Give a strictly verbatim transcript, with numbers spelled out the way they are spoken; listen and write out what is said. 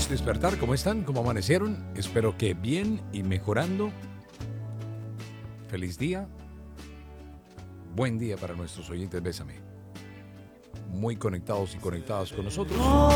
es Despertar. ¿Cómo están? ¿Cómo amanecieron? Espero que bien y mejorando. Feliz día. Buen día para nuestros oyentes. Bésame. Muy conectados y conectadas con nosotros.